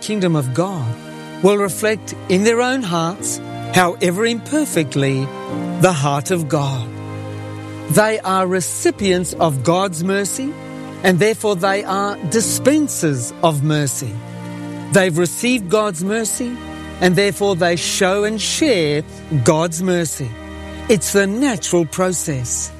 kingdom of God will reflect in their own hearts, however imperfectly, the heart of God. They are recipients of God's mercy, and therefore they are dispensers of mercy. They've received God's mercy, and therefore they show and share God's mercy. It's the natural process.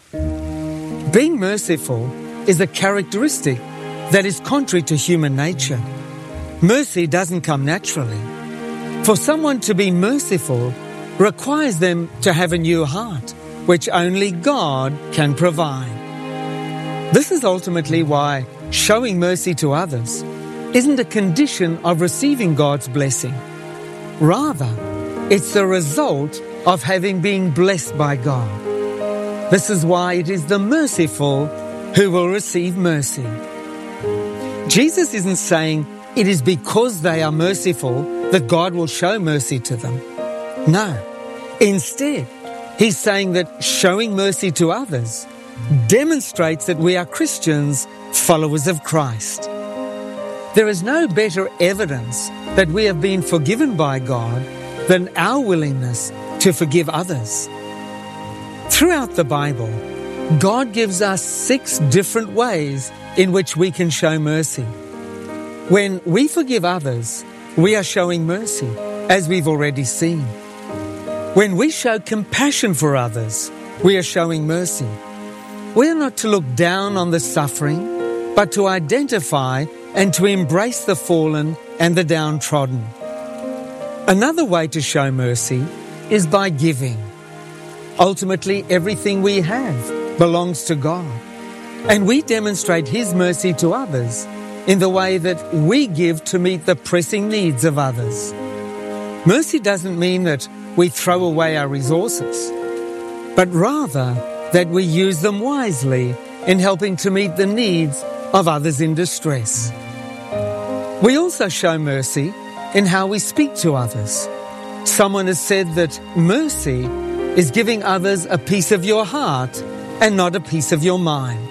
Being merciful is a characteristic that is contrary to human nature. Mercy doesn't come naturally. For someone to be merciful requires them to have a new heart, which only God can provide. This is ultimately why showing mercy to others isn't a condition of receiving God's blessing. Rather, it's the result of having been blessed by God. This is why it is the merciful who will receive mercy. Jesus isn't saying it is because they are merciful that God will show mercy to them. No. Instead, he's saying that showing mercy to others demonstrates that we are Christians, followers of Christ. There is no better evidence that we have been forgiven by God than our willingness to forgive others. Throughout the Bible, God gives us 6 different ways in which we can show mercy. When we forgive others, we are showing mercy, as we've already seen. When we show compassion for others, we are showing mercy. We are not to look down on the suffering, but to identify and to embrace the fallen and the downtrodden. Another way to show mercy is by giving. Ultimately, everything we have belongs to God, and we demonstrate His mercy to others in the way that we give to meet the pressing needs of others. Mercy doesn't mean that we throw away our resources, but rather that we use them wisely in helping to meet the needs of others in distress. We also show mercy in how we speak to others. Someone has said that mercy is giving others a piece of your heart and not a piece of your mind.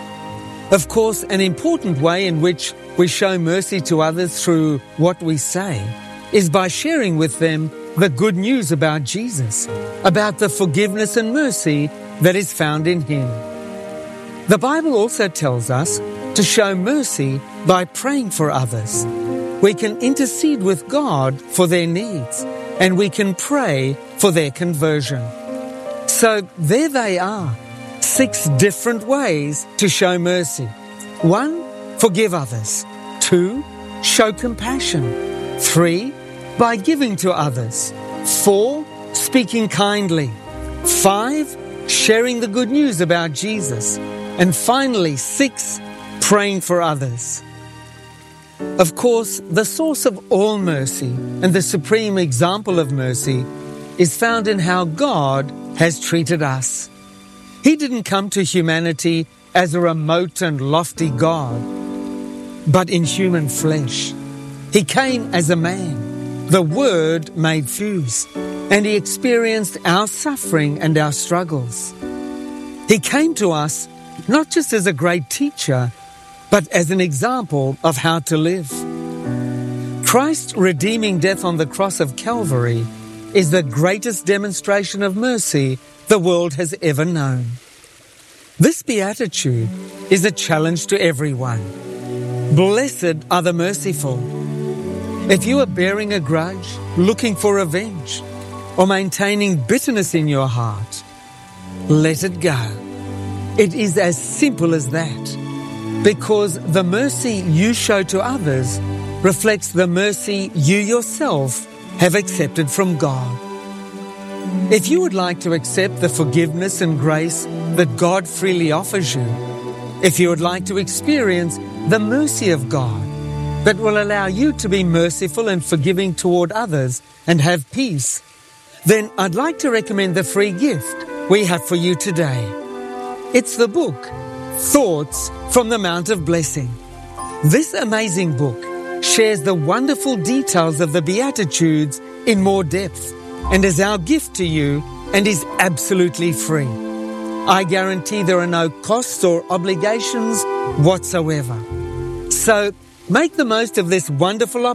Of course, an important way in which we show mercy to others through what we say is by sharing with them the good news about Jesus, about the forgiveness and mercy that is found in Him. The Bible also tells us to show mercy by praying for others. We can intercede with God for their needs, and we can pray for their conversion. So there they are, 6 different ways to show mercy. 1, forgive others. 2, show compassion. 3, by giving to others. 4, speaking kindly. 5, sharing the good news about Jesus. And finally, 6, praying for others. Of course, the source of all mercy and the supreme example of mercy is found in how God has treated us. He didn't come to humanity as a remote and lofty God, but in human flesh. He came as a man, the Word made flesh, and He experienced our suffering and our struggles. He came to us not just as a great teacher, but as an example of how to live. Christ's redeeming death on the cross of Calvary is the greatest demonstration of mercy the world has ever known. This beatitude is a challenge to everyone. Blessed are the merciful. If you are bearing a grudge, looking for revenge, or maintaining bitterness in your heart, let it go. It is as simple as that, because the mercy you show to others reflects the mercy you yourself have accepted from God. If you would like to accept the forgiveness and grace that God freely offers you, if you would like to experience the mercy of God that will allow you to be merciful and forgiving toward others and have peace, then I'd like to recommend the free gift we have for you today. It's the book, Thoughts from the Mount of Blessing. This amazing book shares the wonderful details of the Beatitudes in more depth and is our gift to you and is absolutely free. I guarantee there are no costs or obligations whatsoever. So make the most of this wonderful opportunity